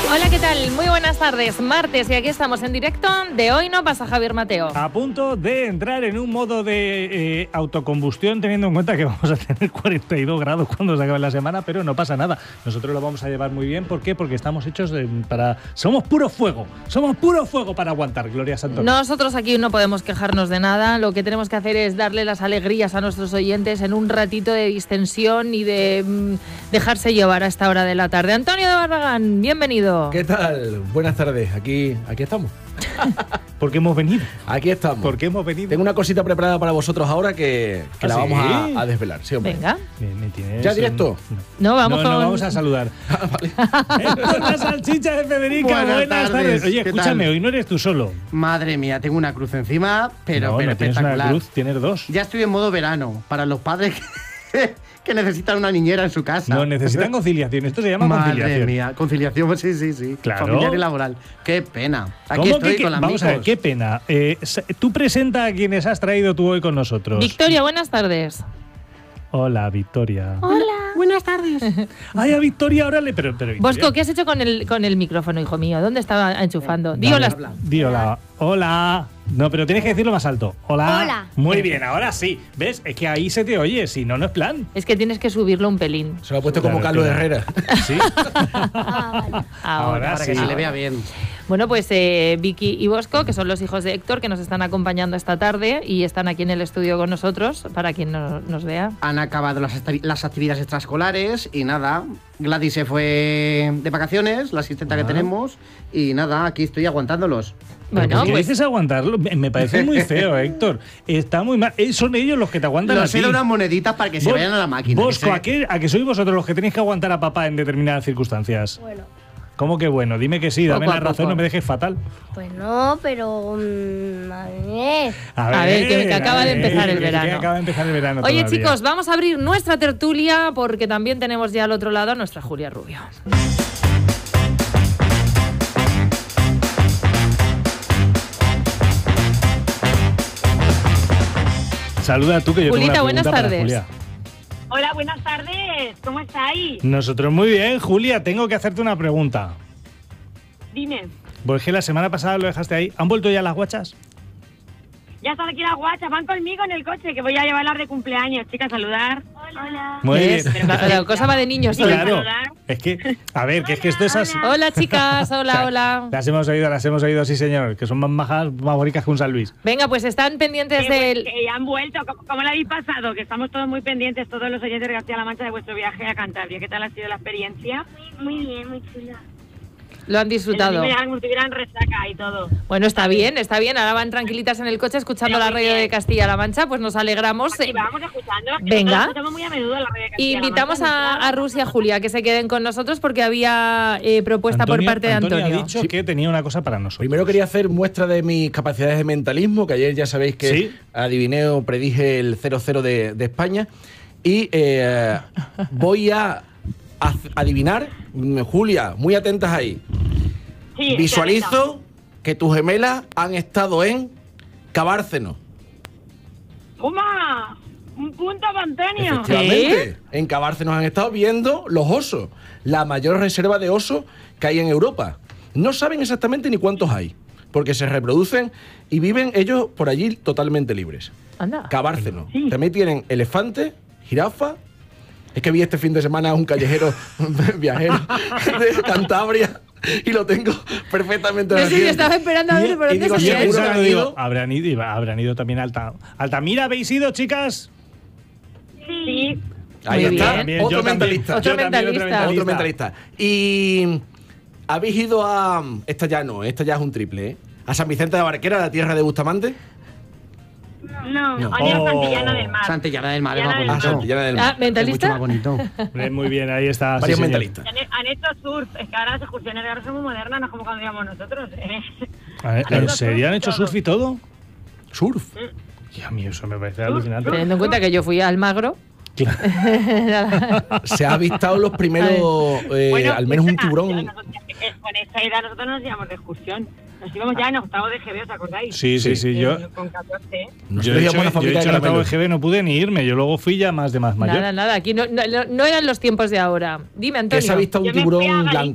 Hola, ¿qué tal? Muy buenas tardes. Martes y aquí estamos en directo de Hoy No Pasa Javier Mateo. A punto de entrar en un modo de autocombustión, teniendo en cuenta que vamos a tener 42 grados cuando se acabe la semana, pero no pasa nada. Nosotros lo vamos a llevar muy bien. ¿Por qué? Porque estamos hechos para... Somos puro fuego para aguantar, Gloria Santos. Nosotros aquí no podemos quejarnos de nada. Lo que tenemos que hacer es darle las alegrías a nuestros oyentes en un ratito de distensión y de dejarse llevar a esta hora de la tarde. Antonio de Barragán, bienvenido. ¿Qué tal? Buenas tardes. Aquí estamos. ¿Por qué hemos venido? Aquí estamos. ¿Por qué hemos venido? Tengo una cosita preparada para vosotros ahora que la vamos a desvelar. Sí, hombre. Venga. ¿Me tienes ¿Ya directo? No, vamos con... vamos a saludar. Vale. Esto es la salchicha de Federica. Buenas tardes. Oye, escúchame, tal? hoy no eres tú solo. Madre mía, tengo una cruz encima, pero no tienes espectacular. una cruz, tienes dos. Ya estoy en modo verano, para los padres que necesitan una niñera en su casa. No, necesitan conciliación. Esto se llama conciliación. Madre mía, conciliación, sí. Claro. Familiar y laboral. Qué pena. Aquí ¿Cómo estoy que, con amigos. vamos a ver, qué pena. Tú presenta a quienes has traído tú hoy con nosotros. Victoria, buenas tardes. Hola, Victoria. Hola. Buenas tardes. Ay, a Victoria, órale, pero Victoria. Bosco, ¿qué has hecho con el micrófono, hijo mío? ¿Dónde estaba enchufando? Di hola. Di hola. Hola. No, pero tienes que decirlo más alto. Hola. Hola. Muy bien, ahora sí. ¿Ves? Es que ahí se te oye, si no, no es plan. Es que tienes que subirlo un pelín. Se lo ha puesto como Claro, Carlos claro. Herrera. Sí. Vale. Ahora Para que sí. se le vea bien. Bueno, pues Vicky y Bosco, que son los hijos de Héctor, que nos están acompañando esta tarde y están aquí en el estudio con nosotros, para quien nos vea. Han acabado las actividades extraescolares y nada, Gladys se fue de vacaciones, la asistenta que tenemos, y nada, aquí estoy aguantándolos. Bueno, ¿Por qué pues dices aguantarlo? Me parece muy feo, Héctor. Está muy mal. Son ellos los que te aguantan a Los ti. he dado unas moneditas para que se vayan a la máquina. Bosco, que ¿a qué sois vosotros los que tenéis que aguantar a papá en determinadas circunstancias? Bueno, ¿Cómo que bueno? Dime que sí, dame Poco a la razón, poco. no me dejes fatal. pues no, pero... a ver. A ver, que acaba de empezar el verano. Que acaba de empezar el verano Oye, todavía. chicos, vamos a abrir nuestra tertulia porque también tenemos ya al otro lado a nuestra Julia Rubio. Saluda tú, que yo Julita, tengo una buenas pregunta para tardes. Julia. Hola, buenas tardes. ¿Cómo estáis? Nosotros muy bien, Julia. Tengo que hacerte una pregunta. Dime. Pues que la semana pasada lo dejaste ahí. ¿Han vuelto ya las guachas? Ya están aquí las guachas. Van conmigo en el coche, que voy a llevarlas de cumpleaños. Chicas, saludar. Hola. Muy ¿Ves? bien. La cosa va de niños hoy. Claro. saludar. Es que, a ver, que es que esto es así. Hola, chicas. Hola, hola. Las hemos oído, sí, señor. Que son más majas, más bonitas que un San Luis. Venga, pues están pendientes del... Que han vuelto. ¿Cómo lo habéis pasado? Que estamos todos muy pendientes, todos los oyentes de Castilla-La Mancha, de vuestro viaje a Cantabria. ¿Qué tal ha sido la experiencia? Muy bien, muy chula. Lo han disfrutado. Como si tuvieran resaca y todo. Bueno, está bien. Ahora van tranquilitas en el coche escuchando Pero la muy radio bien. de Castilla-La Mancha, pues nos alegramos. Aquí vamos escuchando. que Venga. nosotros escuchamos muy a menudo la radio de Castilla-La Invitamos Mancha, a Rusia y a Julia que se queden con nosotros porque había propuesta por parte de Antonio. ha dicho que tenía una cosa para nosotros. Primero quería hacer muestra de mis capacidades de mentalismo, que ayer ya sabéis que Sí. adiviné o predije el 0-0 de España. Y voy a adivinar, Julia, muy atentas ahí. Sí, Visualizo que tus gemelas han estado en Cabárceno. ¡Toma! Un punto para Antonio. Efectivamente, en Cabárcenos han estado viendo los osos, la mayor reserva de osos que hay en Europa. No saben exactamente ni cuántos hay, porque se reproducen y viven ellos por allí totalmente libres. Anda. Cabárcenos. También tienen elefantes, jirafas. Es que vi este fin de semana a un callejero viajero de Cantabria y lo tengo perfectamente Yo sí, reciente. yo estaba esperando a ver por Y dónde digo, Y he salía seguro eso. que pensado, han digo, ido. habrán ido también a Altamira. ¿Habéis ido, chicas? Sí. Ahí Muy está, bien. otro mentalista. Otro mentalista. Otro mentalista. Y habéis ido a... Esta ya es un triple, ¿eh? A San Vicente de Barquera, la tierra de Bustamante. No, No. han ido a Oh. Santillana del Mar. Santillana del Mar es más Santillana del A bonito. Santillana del Ah, Mar. Es mucho ¿mentalista? más bonito. Muy bien, ahí está. sí, Varios señor. mentalistas. Han hecho surf. Es que ahora las excursiones de ahora son muy modernas, no es como cuando íbamos nosotros. ¿En serio han hecho surf y todo? Surf. Dios mío, eso me parece alucinante. Teniendo en cuenta que yo fui a Almagro. Se ha avistado los primeros, al menos un tiburón. Con esta edad nosotros nos íbamos de excursión. Nos íbamos ya en octavo de GB, ¿os acordáis? Sí, yo Con 14. he hecho una fábrica de el octavo de caramelos. GB, no pude ni irme. Yo luego fui ya más mayor. Nada, aquí no eran los tiempos de ahora. Dime, Que Antonio. se ha visto un Yo me fui a tiburón Galicia